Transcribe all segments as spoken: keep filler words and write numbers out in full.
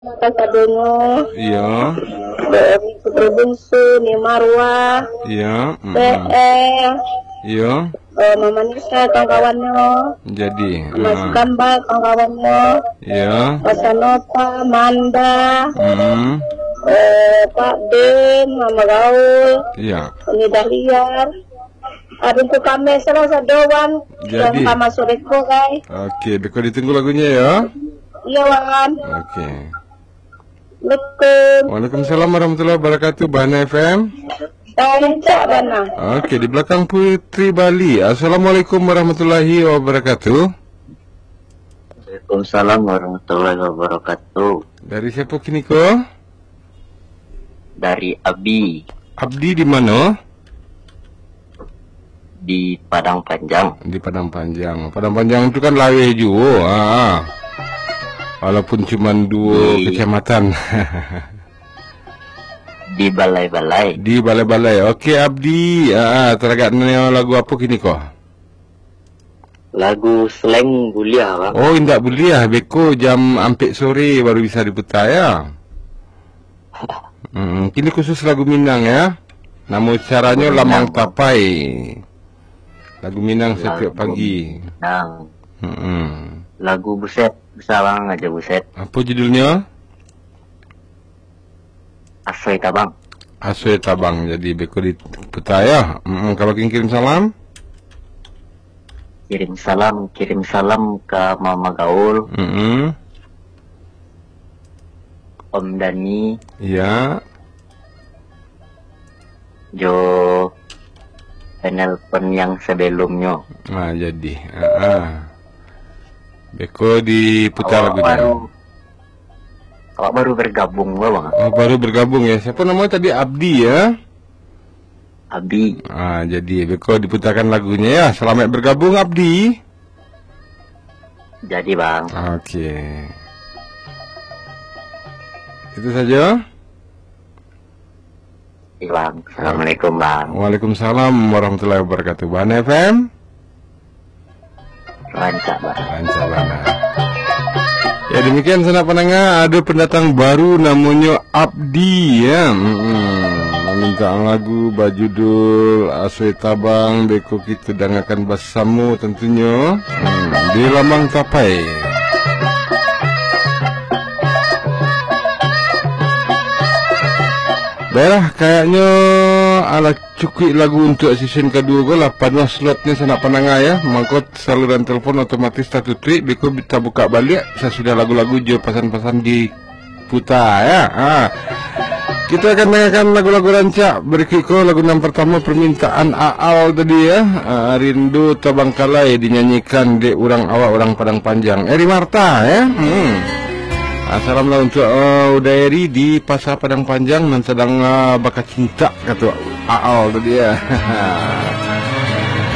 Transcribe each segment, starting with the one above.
Kadonyo, Iya. Dari Putri Bungsu, Ni Marwah, Iya. P R, Iya. eh, Mama Nisa, kawan-kawannya, Jadi. Mas ah. Gamba, kawan-kawannya, Iya. Mas Anopa, Manda, Hmm. eh, Pak Den, Mama Gaul, Iya. Ini Dahliar, ada untuk kami selasa doang, yang Jadi. sama sureko guys. Oke, Beko ditunggu lagunya ya. Iya Wan, Oke. Lekun, Waalaikumsalam warahmatullahi wabarakatuh. Bahana F M. Cak Bana. Oke, di belakang Putri Bali. Assalamualaikum warahmatullahi wabarakatuh. Waalaikumsalam warahmatullahi wabarakatuh. Dari siapa kini ko? Dari Abi Abdi di mana? di Padang Panjang. Di Padang Panjang. Padang Panjang itu kan lawe juga. Ah. Walaupun cuma dua Di- kecamatan. Di balai-balai. Di balai-balai. Okey Abdi. Ah, teragat lagu apa kini ko? Lagu slang Bulia bang. Oh, indak boleh lah. Beko jam hampir sore baru bisa diputar ya. Hmm, kini khusus lagu Minang ya. Nama caranya Lagu Lamang Minang. Tapai. Lagu Minang setiap Lagu pagi. Nah, Hmm. lagu Buset. Bisa bang aja Buset. Apa judulnya? Asoy tabang. Asoy Tabang. Jadi Beko diputar ya. Hmm, kalau kirim salam. Kirim salam, kirim salam ke Mama Gaul, Hmm. Om Dani, Ya. Jo penelpon yang sebelumnya. Nah, jadi. Ah. ah. Beko diputar Awak lagunya. baru, awak baru bergabung bang. Oh, baru bergabung ya. Siapa namanya tadi? Abdi ya. Abi. Ah, jadi Beko diputarkan lagunya ya. Selamat bergabung Abdi. Jadi bang. Okey. Itu saja. Iya, bang. Assalamualaikum bang. Waalaikumsalam warahmatullahi wabarakatuh. Bahana F M. Rancak bang. Lancar banget. Ya demikian sanak pendengar, ada pendatang baru namanya Abdi ya. Hmm, meminta lagu berjudul Asoy Tabang. Beko kita dengarkan bersama tentunya. Hmm, di Lamang Tapai. Baiklah, kayaknya ala cukup lagu untuk season kedua ko lah. Pada slotnya sanak pendengar ya. Mangkot saluran telefon otomatis satu trik. Beko kita buka balik. Saya sudah lagu-lagu je pasan-pasan di putar ya. Ha. Kita akan dengarkan lagu-lagu rancak. Berikut ko lagu yang pertama permintaan Aal tadi ya. Ha, Rindu Tabangkalai dinyanyikan di orang awak orang Padang Panjang. Eri Marta ya. Hmm. Assalamualaikum untuk uh, Udayari di Pasar Padang Panjang dan sedang uh, bakal cinta kata Aal tadi ya.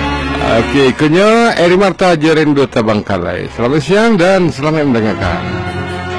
Okey, kenya Eri Marta Jerendo Tabangkalai. Selamat siang dan selamat mendengarkan.